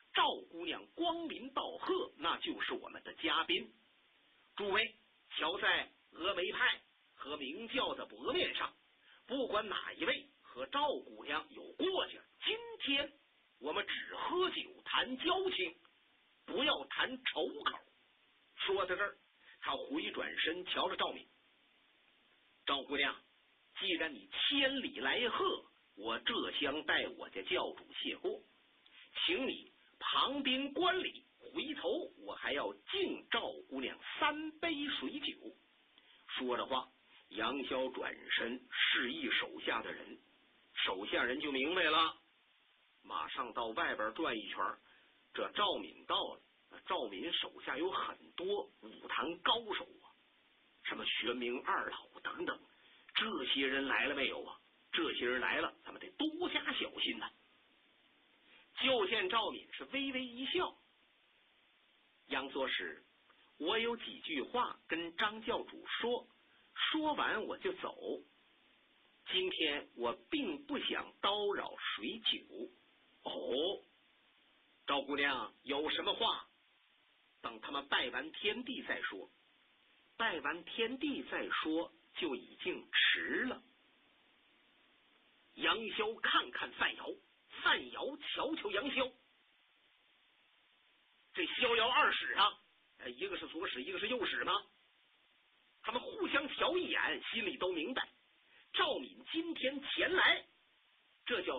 赵姑娘光临道贺，那就是我们的嘉宾。诸位，瞧在峨眉派和明教的薄面上，不管哪一位和赵姑娘有过节，今天我们只喝酒谈交情，不要谈仇口。说到这儿，他回转身瞧了赵敏。赵姑娘，既然你千里来贺，我这厢代我家教主谢过，请你旁边观礼，回头我还要敬赵姑娘3杯水酒。说着话，杨逍转身示意手下的人，手下人就明白了，马上到外边转一圈。这赵敏到了，赵敏手下有很多武坛高手啊，什么玄冥二老等等，这些人来了没有啊？这些人来了，咱们得多加小心呐。就见赵敏是微微一笑，杨作使，我有几句话跟张教主说，说完我就走。今天我并不想叨扰水酒。哦，赵姑娘有什么话？等他们拜完天地再说。拜完天地再说，就已经迟了。杨逍看看范瑶，范瑶瞧瞧杨逍，这逍遥二使啊，一个是左使，一个是右使吗？他们互相瞧一眼，心里都明白，赵敏今天前来，这叫